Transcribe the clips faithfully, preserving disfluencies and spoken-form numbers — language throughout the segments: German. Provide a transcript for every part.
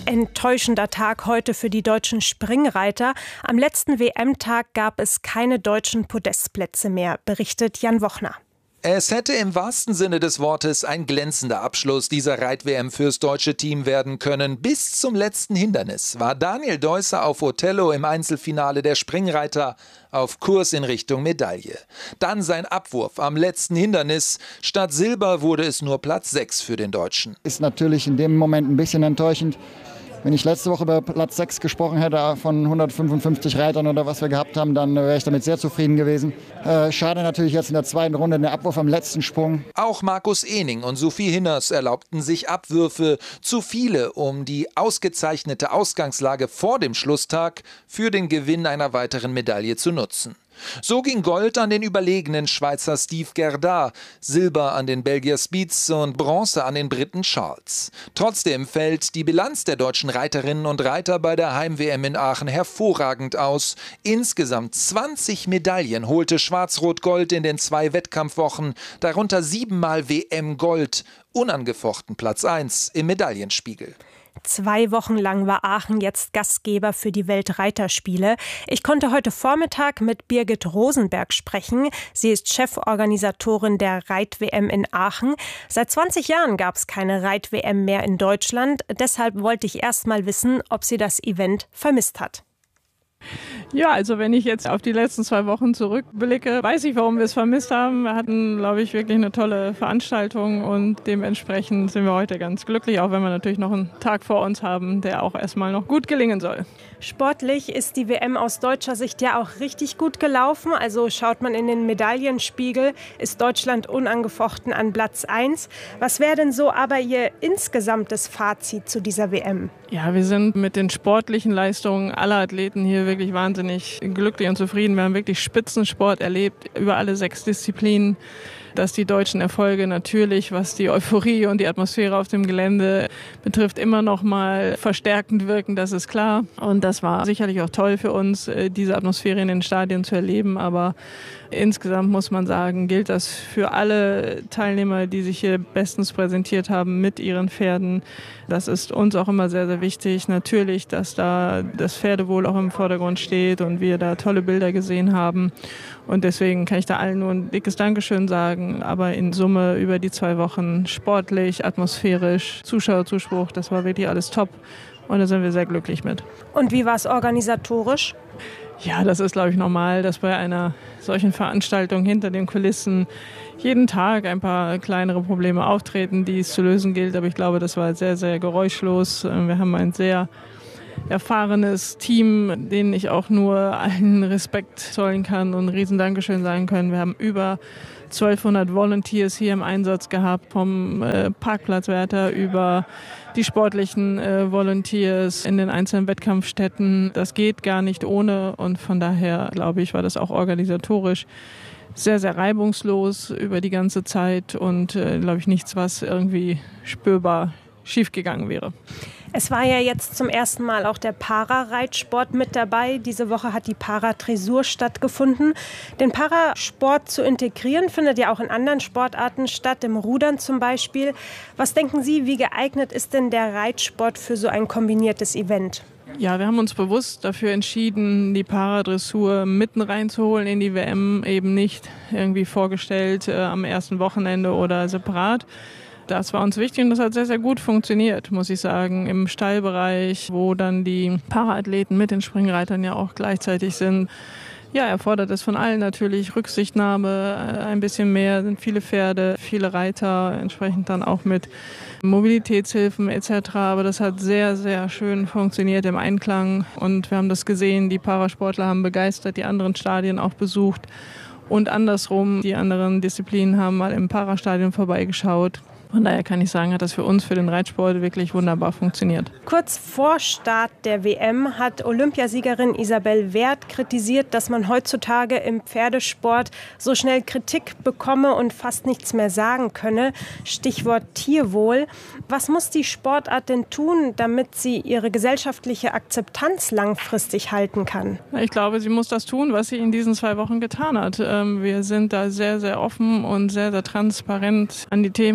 Enttäuschender Tag heute für die deutschen Springreiter. Am letzten W M-Tag gab es keine deutschen Podestplätze mehr, berichtet Jan Wochner. Es hätte im wahrsten Sinne des Wortes ein glänzender Abschluss dieser Reit-W M fürs deutsche Team werden können. Bis zum letzten Hindernis war Daniel Deusser auf Othello im Einzelfinale der Springreiter auf Kurs in Richtung Medaille. Dann sein Abwurf am letzten Hindernis. Statt Silber wurde es nur Platz sechs für den Deutschen. Ist natürlich in dem Moment ein bisschen enttäuschend. Wenn ich letzte Woche über Platz sechs gesprochen hätte von hundertfünfundfünfzig Reitern oder was wir gehabt haben, dann wäre ich damit sehr zufrieden gewesen. Äh, schade natürlich jetzt in der zweiten Runde der Abwurf am letzten Sprung. Auch Markus Ehning und Sophie Hinners erlaubten sich Abwürfe. Zu viele, um die ausgezeichnete Ausgangslage vor dem Schlusstag für den Gewinn einer weiteren Medaille zu nutzen. So ging Gold an den überlegenen Schweizer Steve Gerda, Silber an den Belgier Spietz und Bronze an den Briten Charles. Trotzdem fällt die Bilanz der deutschen Reiterinnen und Reiter bei der Heim-W M in Aachen hervorragend aus. Insgesamt zwanzig Medaillen holte Schwarz-Rot-Gold in den zwei Wettkampfwochen, darunter siebenmal W M-Gold, unangefochten Platz eins im Medaillenspiegel. Zwei Wochen lang war Aachen jetzt Gastgeber für die Weltreiterspiele. Ich konnte heute Vormittag mit Birgit Rosenberg sprechen. Sie ist Cheforganisatorin der Reit-W M in Aachen. Seit zwanzig Jahren gab es keine Reit-W M mehr in Deutschland. Deshalb wollte ich erst mal wissen, ob sie das Event vermisst hat. Ja, also wenn ich jetzt auf die letzten zwei Wochen zurückblicke, weiß ich, warum wir es vermisst haben. Wir hatten, glaube ich, wirklich eine tolle Veranstaltung und dementsprechend sind wir heute ganz glücklich, auch wenn wir natürlich noch einen Tag vor uns haben, der auch erstmal noch gut gelingen soll. Sportlich ist die W M aus deutscher Sicht ja auch richtig gut gelaufen. Also schaut man in den Medaillenspiegel, ist Deutschland unangefochten an Platz eins. Was wäre denn so aber Ihr insgesamtes Fazit zu dieser W M? Ja, wir sind mit den sportlichen Leistungen aller Athleten hier wirklich wahnsinnig glücklich und zufrieden. Wir haben wirklich Spitzensport erlebt über alle sechs Disziplinen. Dass die deutschen Erfolge natürlich, was die Euphorie und die Atmosphäre auf dem Gelände betrifft, immer noch mal verstärkend wirken, das ist klar. Und das war sicherlich auch toll für uns, diese Atmosphäre in den Stadien zu erleben. Aber insgesamt muss man sagen, gilt das für alle Teilnehmer, die sich hier bestens präsentiert haben mit ihren Pferden. Das ist uns auch immer sehr, sehr wichtig. Natürlich, dass da das Pferdewohl auch im Vordergrund steht und wir da tolle Bilder gesehen haben. Und deswegen kann ich da allen nur ein dickes Dankeschön sagen. Aber in Summe über die zwei Wochen sportlich, atmosphärisch, Zuschauerzuspruch, das war wirklich alles top. Und da sind wir sehr glücklich mit. Und wie war es organisatorisch? Ja, das ist, glaube ich, normal, dass bei einer solchen Veranstaltung hinter den Kulissen jeden Tag ein paar kleinere Probleme auftreten, die es zu lösen gilt. Aber ich glaube, das war sehr, sehr geräuschlos. Wir haben ein sehr erfahrenes Team, denen ich auch nur allen Respekt zollen kann und ein riesen Dankeschön sagen können. Wir haben über zwölfhundert Volunteers hier im Einsatz gehabt, vom äh, Parkplatzwärter über die sportlichen äh, Volunteers in den einzelnen Wettkampfstätten. Das geht gar nicht ohne und von daher, glaube ich, war das auch organisatorisch sehr, sehr reibungslos über die ganze Zeit und, äh, glaube ich, nichts, was irgendwie spürbar schiefgegangen wäre. Es war ja jetzt zum ersten Mal auch der Parareitsport mit dabei. Diese Woche hat die Paradressur stattgefunden. Den Parasport zu integrieren findet ja auch in anderen Sportarten statt, im Rudern zum Beispiel. Was denken Sie, wie geeignet ist denn der Reitsport für so ein kombiniertes Event? Ja, wir haben uns bewusst dafür entschieden, die Paradressur mitten reinzuholen in die W M, eben nicht irgendwie vorgestellt äh, am ersten Wochenende oder separat. Das war uns wichtig und das hat sehr, sehr gut funktioniert, muss ich sagen, im Stallbereich, wo dann die Paraathleten mit den Springreitern ja auch gleichzeitig sind. Ja, erfordert es von allen natürlich Rücksichtnahme, ein bisschen mehr, sind viele Pferde, viele Reiter, entsprechend dann auch mit Mobilitätshilfen et cetera. Aber das hat sehr, sehr schön funktioniert im Einklang und wir haben das gesehen, die Parasportler haben begeistert, die anderen Stadien auch besucht und andersrum, die anderen Disziplinen haben mal im Parastadion vorbeigeschaut. Von daher kann ich sagen, hat das für uns, für den Reitsport wirklich wunderbar funktioniert. Kurz vor Start der W M hat Olympiasiegerin Isabel Werth kritisiert, dass man heutzutage im Pferdesport so schnell Kritik bekomme und fast nichts mehr sagen könne. Stichwort Tierwohl. Was muss die Sportart denn tun, damit sie ihre gesellschaftliche Akzeptanz langfristig halten kann? Ich glaube, sie muss das tun, was sie in diesen zwei Wochen getan hat. Wir sind da sehr, sehr offen und sehr, sehr transparent an die Themen gegangen.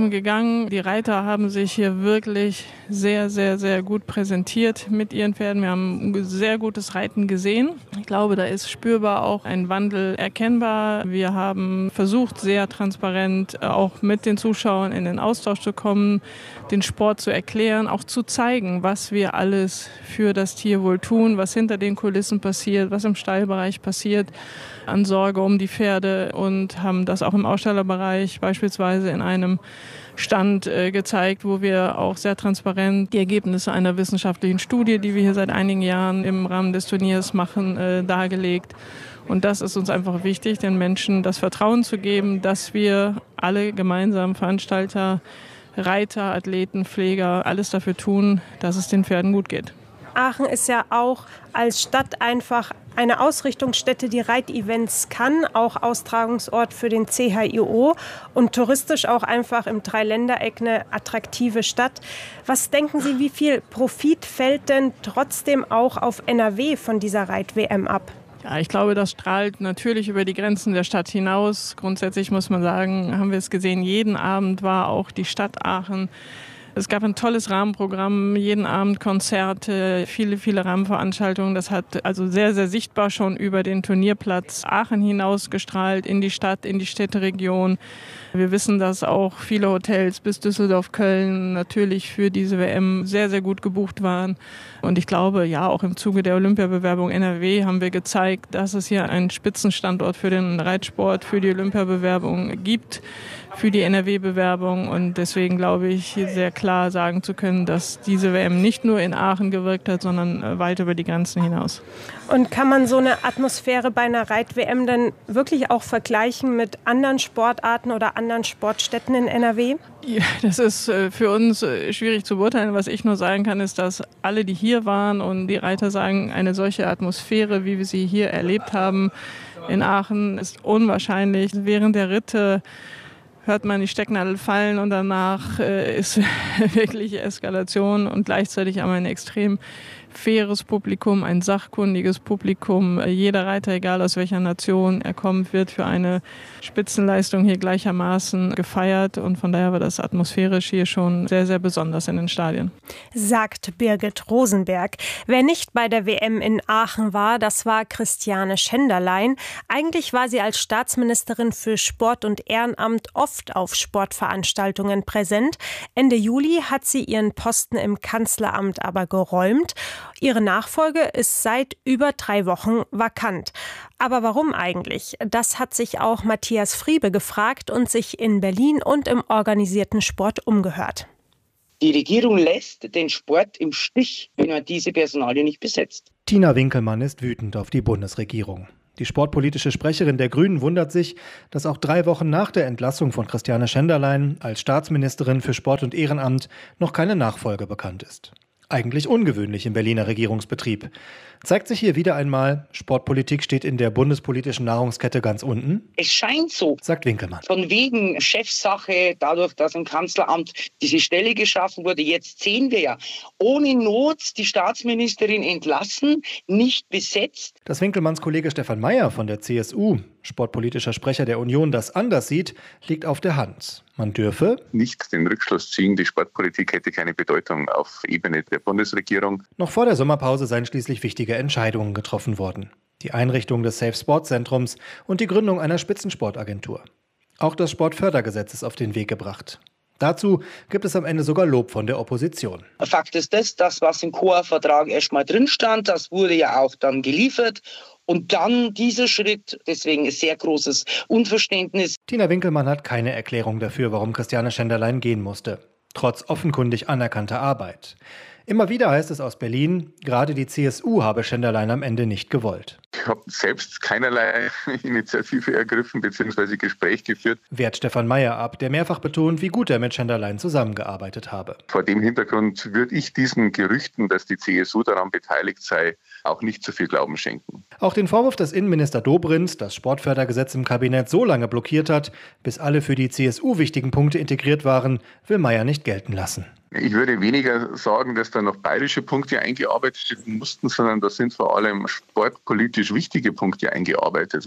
sagen, die Reiter haben sich hier wirklich sehr, sehr, sehr gut präsentiert mit ihren Pferden. Wir haben ein sehr gutes Reiten gesehen. Ich glaube, da ist spürbar auch ein Wandel erkennbar. Wir haben versucht, sehr transparent auch mit den Zuschauern in den Austausch zu kommen, den Sport zu erklären, auch zu zeigen, was wir alles für das Tierwohl tun, was hinter den Kulissen passiert, was im Stallbereich passiert an Sorge um die Pferde, und haben das auch im Ausstellerbereich beispielsweise in einem Stand äh, gezeigt, wo wir auch sehr transparent die Ergebnisse einer wissenschaftlichen Studie, die wir hier seit einigen Jahren im Rahmen des Turniers machen, äh, dargelegt. Und das ist uns einfach wichtig, den Menschen das Vertrauen zu geben, dass wir alle gemeinsam, Veranstalter, Reiter, Athleten, Pfleger, alles dafür tun, dass es den Pferden gut geht. Aachen ist ja auch als Stadt einfach eine Ausrichtungsstätte, die Reitevents kann, auch Austragungsort für den C H I O und touristisch auch einfach im Dreiländereck eine attraktive Stadt. Was denken Sie, wie viel Profit fällt denn trotzdem auch auf N R W von dieser Reit-W M ab? Ja, ich glaube, das strahlt natürlich über die Grenzen der Stadt hinaus. Grundsätzlich muss man sagen, haben wir es gesehen, jeden Abend war auch die Stadt Aachen. Es gab ein tolles Rahmenprogramm, jeden Abend Konzerte, viele, viele Rahmenveranstaltungen. Das hat also sehr, sehr sichtbar schon über den Turnierplatz Aachen hinaus gestrahlt, in die Stadt, in die Städteregion. Wir wissen, dass auch viele Hotels bis Düsseldorf, Köln natürlich für diese W M sehr, sehr gut gebucht waren. Und ich glaube, ja, auch im Zuge der Olympiabewerbung N R W haben wir gezeigt, dass es hier einen Spitzenstandort für den Reitsport, für die Olympiabewerbung gibt, für die N R W-Bewerbung. Und deswegen glaube ich, sehr klar sagen zu können, dass diese W M nicht nur in Aachen gewirkt hat, sondern weit über die Grenzen hinaus. Und kann man so eine Atmosphäre bei einer Reit-W M dann wirklich auch vergleichen mit anderen Sportarten oder anderen Sportstätten in N R W? Ja, das ist für uns schwierig zu beurteilen. Was ich nur sagen kann, ist, dass alle, die hier waren und die Reiter sagen, eine solche Atmosphäre, wie wir sie hier erlebt haben in Aachen, ist unwahrscheinlich. Während der Ritte hört man die Stecknadel fallen und danach äh, ist wirklich Eskalation und gleichzeitig aber ein extrem faires Publikum, ein sachkundiges Publikum. Jeder Reiter, egal aus welcher Nation er kommt, wird für eine Spitzenleistung hier gleichermaßen gefeiert, und von daher war das atmosphärisch hier schon sehr, sehr besonders in den Stadien. Sagt Birgit Rosenberg. Wer nicht bei der W M in Aachen war, das war Christiane Schenderlein. Eigentlich war sie als Staatsministerin für Sport und Ehrenamt oft auf Sportveranstaltungen präsent. Ende Juli hat sie ihren Posten im Kanzleramt aber geräumt. Ihre Nachfolge ist seit über drei Wochen vakant. Aber warum eigentlich? Das hat sich auch Matthias Friebe gefragt und sich in Berlin und im organisierten Sport umgehört. Die Regierung lässt den Sport im Stich, wenn man diese Personalie nicht besetzt. Tina Winkelmann ist wütend auf die Bundesregierung. Die sportpolitische Sprecherin der Grünen wundert sich, dass auch drei Wochen nach der Entlassung von Christiane Schenderlein als Staatsministerin für Sport und Ehrenamt noch keine Nachfolge bekannt ist. Eigentlich ungewöhnlich im Berliner Regierungsbetrieb. Zeigt sich hier wieder einmal, Sportpolitik steht in der bundespolitischen Nahrungskette ganz unten? Es scheint so, sagt Winkelmann. Von wegen Chefsache, dadurch, dass im Kanzleramt diese Stelle geschaffen wurde. Jetzt sehen wir ja, ohne Not die Staatsministerin entlassen, nicht besetzt. Dass Winkelmanns Kollege Stefan Mayer von der C S U, sportpolitischer Sprecher der Union, das anders sieht, liegt auf der Hand. Man dürfe nicht den Rückschluss ziehen, die Sportpolitik hätte keine Bedeutung auf Ebene der Bundesregierung. Noch vor der Sommerpause seien schließlich wichtige Entscheidungen getroffen worden. Die Einrichtung des Safe Sport Zentrums und die Gründung einer Spitzensportagentur. Auch das Sportfördergesetz ist auf den Weg gebracht. Dazu gibt es am Ende sogar Lob von der Opposition. Fakt ist das, das was im C O A-Vertrag erstmal drin stand, das wurde ja auch dann geliefert. Und dann dieser Schritt, deswegen ist sehr großes Unverständnis. Tina Winkelmann hat keine Erklärung dafür, warum Christiane Schenderlein gehen musste. Trotz offenkundig anerkannter Arbeit. Immer wieder heißt es aus Berlin, gerade die C S U habe Schenderlein am Ende nicht gewollt. Ich habe selbst keinerlei Initiative ergriffen bzw. Gespräch geführt. Wehrt Stefan Mayer ab, der mehrfach betont, wie gut er mit Schenderlein zusammengearbeitet habe. Vor dem Hintergrund würde ich diesen Gerüchten, dass die C S U daran beteiligt sei, auch nicht so viel Glauben schenken. Auch den Vorwurf, dass Innenminister Dobrindt das Sportfördergesetz im Kabinett so lange blockiert hat, bis alle für die C S U wichtigen Punkte integriert waren, will Mayer nicht gelten lassen. Ich würde weniger sagen, dass da noch bayerische Punkte eingearbeitet werden mussten, sondern da sind vor allem sportpolitisch wichtige Punkte eingearbeitet worden.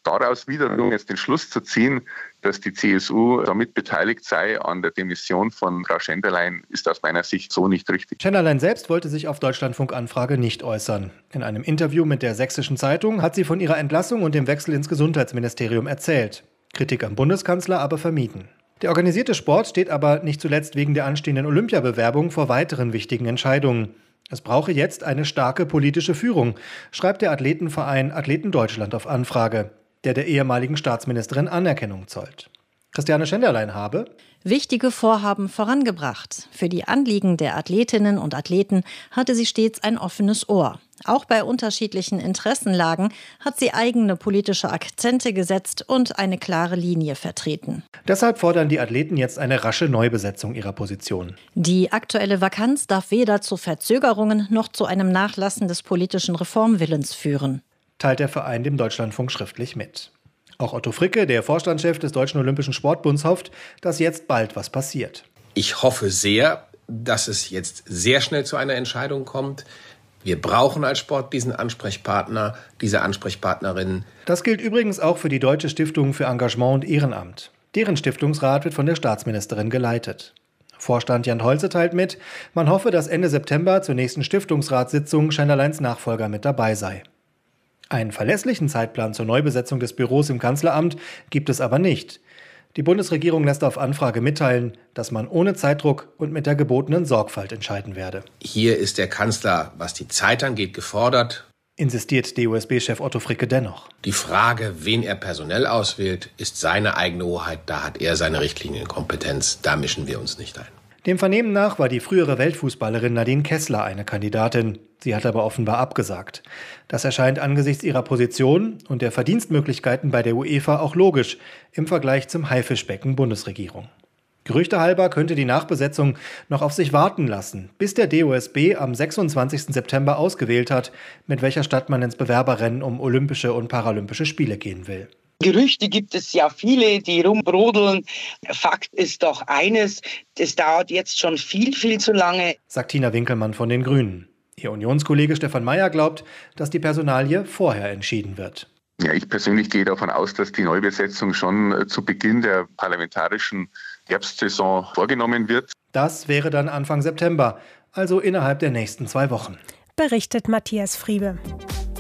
Daraus wiederum jetzt den Schluss zu ziehen, dass die C S U damit beteiligt sei an der Demission von Frau Schenderlein, ist aus meiner Sicht so nicht richtig. Schenderlein selbst wollte sich auf Deutschlandfunk-Anfrage nicht äußern. In einem Interview mit der Sächsischen Zeitung hat sie von ihrer Entlassung und dem Wechsel ins Gesundheitsministerium erzählt. Kritik am Bundeskanzler aber vermieden. Der organisierte Sport steht aber nicht zuletzt wegen der anstehenden Olympiabewerbung vor weiteren wichtigen Entscheidungen. Es brauche jetzt eine starke politische Führung, schreibt der Athletenverein Athleten Deutschland auf Anfrage, der der ehemaligen Staatsministerin Anerkennung zollt. Christiane Schenderlein habe wichtige Vorhaben vorangebracht. Für die Anliegen der Athletinnen und Athleten hatte sie stets ein offenes Ohr. Auch bei unterschiedlichen Interessenlagen hat sie eigene politische Akzente gesetzt und eine klare Linie vertreten. Deshalb fordern die Athleten jetzt eine rasche Neubesetzung ihrer Position. Die aktuelle Vakanz darf weder zu Verzögerungen noch zu einem Nachlassen des politischen Reformwillens führen, teilt der Verein dem Deutschlandfunk schriftlich mit. Auch Otto Fricke, der Vorstandschef des Deutschen Olympischen Sportbunds, hofft, dass jetzt bald was passiert. Ich hoffe sehr, dass es jetzt sehr schnell zu einer Entscheidung kommt. Wir brauchen als Sport diesen Ansprechpartner, diese Ansprechpartnerin. Das gilt übrigens auch für die Deutsche Stiftung für Engagement und Ehrenamt. Deren Stiftungsrat wird von der Staatsministerin geleitet. Vorstand Jan Holze teilt mit, man hoffe, dass Ende September zur nächsten Stiftungsratssitzung Schenderleins Nachfolger mit dabei sei. Einen verlässlichen Zeitplan zur Neubesetzung des Büros im Kanzleramt gibt es aber nicht. Die Bundesregierung lässt auf Anfrage mitteilen, dass man ohne Zeitdruck und mit der gebotenen Sorgfalt entscheiden werde. Hier ist der Kanzler, was die Zeit angeht, gefordert, insistiert D O S B-Chef Otto Fricke dennoch. Die Frage, wen er personell auswählt, ist seine eigene Hoheit. Da hat er seine Richtlinienkompetenz. Da mischen wir uns nicht ein. Dem Vernehmen nach war die frühere Weltfußballerin Nadine Kessler eine Kandidatin. Sie hat aber offenbar abgesagt. Das erscheint angesichts ihrer Position und der Verdienstmöglichkeiten bei der UEFA auch logisch im Vergleich zum Haifischbecken Bundesregierung. Gerüchtehalber könnte die Nachbesetzung noch auf sich warten lassen, bis der D O S B am sechsundzwanzigsten September ausgewählt hat, mit welcher Stadt man ins Bewerberrennen um Olympische und Paralympische Spiele gehen will. Gerüchte gibt es ja viele, die rumbrodeln. Fakt ist doch eines, es dauert jetzt schon viel, viel zu lange, sagt Tina Winkelmann von den Grünen. Ihr Unionskollege Stefan Mayer glaubt, dass die Personalie vorher entschieden wird. Ja, ich persönlich gehe davon aus, dass die Neubesetzung schon zu Beginn der parlamentarischen Herbstsaison vorgenommen wird. Das wäre dann Anfang September, also innerhalb der nächsten zwei Wochen. Berichtet Matthias Friebe.